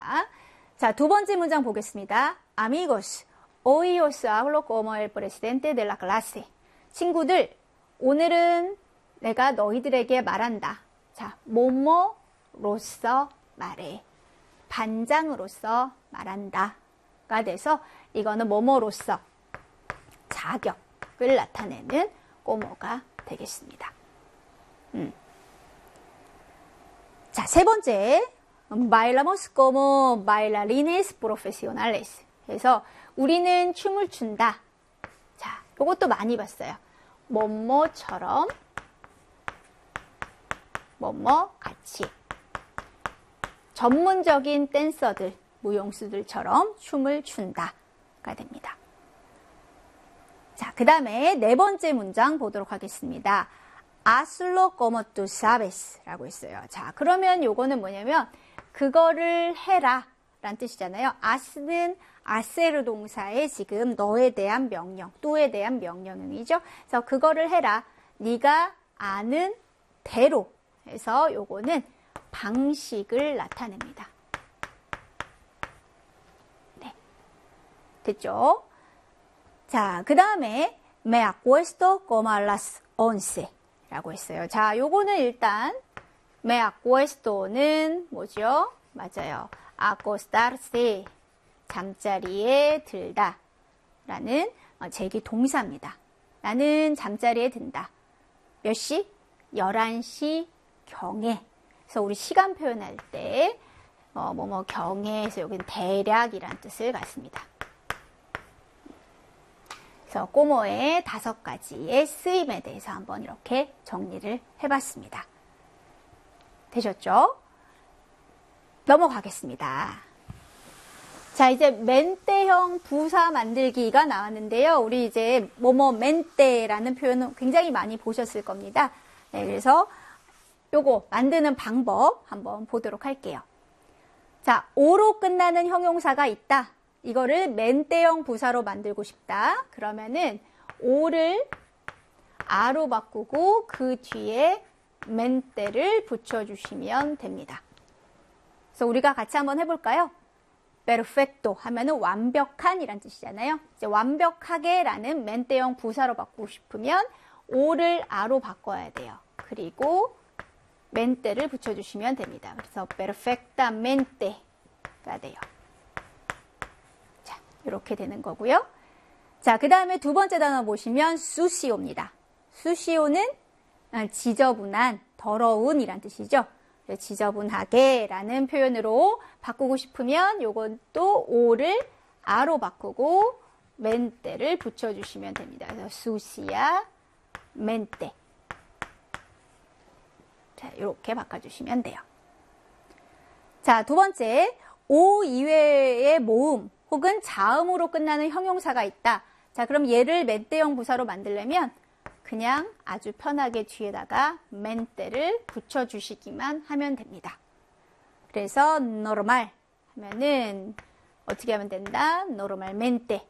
자, 두 번째 문장 보겠습니다. Amigos, hoy os hablo como el presidente de la clase. 친구들, 오늘은 내가 너희들에게 말한다. 자, 뭐뭐로서 말해. 반장으로서 말한다가 돼서 이거는 뭐뭐로서 자격을 나타내는 꼬모가 되겠습니다. 자, 세 번째. Bailamos como bailarines profesionales. 그래서 우리는 춤을 춘다. 자, 이것도 많이 봤어요. 뭐뭐처럼, 뭐뭐 같이. 전문적인 댄서들, 무용수들처럼 춤을 춘다가 됩니다. 자, 그 다음에 네 번째 문장 보도록 하겠습니다. Hazlo como tú sabes 라고 했어요. 자, 그러면 요거는 뭐냐면 그거를 해라 라는 뜻이잖아요. as는 hacer 동사에 지금 너에 대한 명령, 또에 대한 명령형이죠. 그래서 그거를 해라. 네가 아는 대로 해서 요거는 방식을 나타냅니다. 네, 됐죠? 자, 그 다음에 me acuesto como a las 11 라고 했어요. 자, 요거는 일단 me acuesto는 뭐죠? 맞아요. acostarse, 잠자리에 들다 라는 제기 동사입니다. 나는 잠자리에 든다. 몇 시? 11시 경에. 그래서 우리 시간 표현할 때 뭐뭐 경에서 여기는 대략이란 뜻을 갖습니다. 그래서 꼬모의 5가지의 쓰임에 대해서 한번 이렇게 정리를 해봤습니다. 되셨죠? 넘어가겠습니다. 자, 이제 멘때형 부사 만들기가 나왔는데요. 우리 이제 뭐뭐 멘때라는 표현은 굉장히 많이 보셨을 겁니다. 네, 그래서 요거 만드는 방법 한번 보도록 할게요. 자, 오로 끝나는 형용사가 있다. 이거를 멘때형 부사로 만들고 싶다. 그러면은 오를 아로 바꾸고 그 뒤에 멘때를 붙여주시면 됩니다. 그래서 우리가 같이 한번 해볼까요? perfecto 하면은 완벽한 이란 뜻이잖아요. 이제 완벽하게 라는 멘때형 부사로 바꾸고 싶으면 오를 아로 바꿔야 돼요. 그리고 멘때를 붙여주시면 됩니다. 그래서 perfectamente가 돼요. 자, 이렇게 되는 거고요. 자, 그 다음에 두 번째 단어 보시면 sucio입니다. sucio는 지저분한, 더러운 이란 뜻이죠. 지저분하게 라는 표현으로 바꾸고 싶으면 요건 또 오를 아로 바꾸고 멘때를 붙여주시면 됩니다. 그래서 sucia mente. 자, 이렇게 바꿔주시면 돼요. 자, 두 번째, 오 이외의 모음 혹은 자음으로 끝나는 형용사가 있다. 자, 그럼 얘를 멘때형 부사로 만들려면 그냥 아주 편하게 뒤에다가 멘때를 붙여주시기만 하면 됩니다. 그래서 normal 하면은 어떻게 하면 된다? normalmente.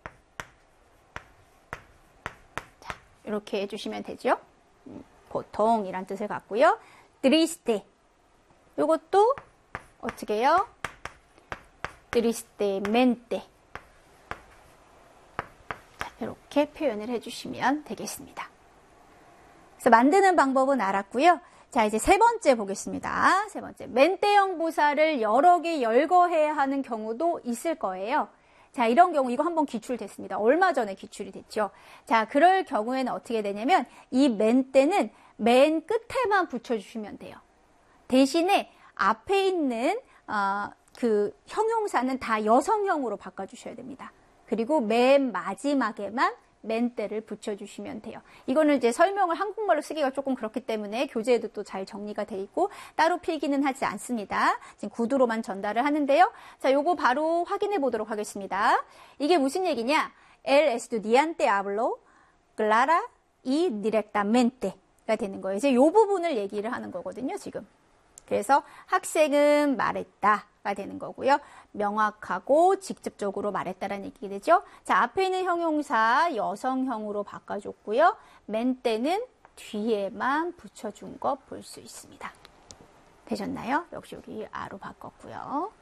자, 이렇게 해주시면 되죠. 보통이란 뜻을 갖고요. triste. 요것도 어떻게 해요? tristemente. 자, 이렇게 표현을 해주시면 되겠습니다. 그래서 만드는 방법은 알았고요. 자, 이제 세 번째 보겠습니다. 세 번째. 멘때형 부사를 여러 개 열거해야 하는 경우도 있을 거예요. 자, 이런 경우 이거 한번 기출됐습니다. 얼마 전에 기출이 됐죠. 자, 그럴 경우에는 어떻게 되냐면 이 멘때는 맨 끝에만 붙여주시면 돼요. 대신에 앞에 있는 그 형용사는 다 여성형으로 바꿔주셔야 됩니다. 그리고 맨 마지막에만 멘때를 붙여주시면 돼요. 이거는 이제 설명을 한국말로 쓰기가 조금 그렇기 때문에 교재에도 또 잘 정리가 돼 있고 따로 필기는 하지 않습니다. 지금 구두로만 전달을 하는데요. 자, 요거 바로 확인해 보도록 하겠습니다. 이게 무슨 얘기냐? El estudiante habló clara y directamente가 되는 거예요. 이제 요 부분을 얘기를 하는 거거든요, 지금. 그래서 학생은 말했다가 되는 거고요. 명확하고 직접적으로 말했다라는 얘기가 되죠. 자, 앞에 있는 형용사 여성형으로 바꿔줬고요. 멘때는 뒤에만 붙여준 거 볼 수 있습니다. 되셨나요? 역시 여기 아로 바꿨고요.